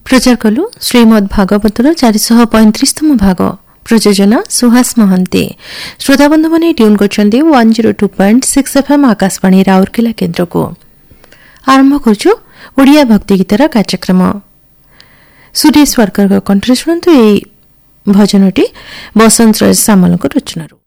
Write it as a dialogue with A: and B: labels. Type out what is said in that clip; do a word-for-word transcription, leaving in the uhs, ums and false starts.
A: प्रचार कलु श्रीमद् भागवतर चारिशह पैंतीसतम भाग प्रयोजना सुहास महंती। श्रोता बंधु मैंने tune करछन्ती one zero two point six FM Akashvani Rourkela केन्द्र को। आरंभ करछु ओडिया भक्ति गीतर कार्यक्रम। सुरेश वारकर कंठरे शुणन्तु एई भजनटी बसंत राज सामल रचनारू।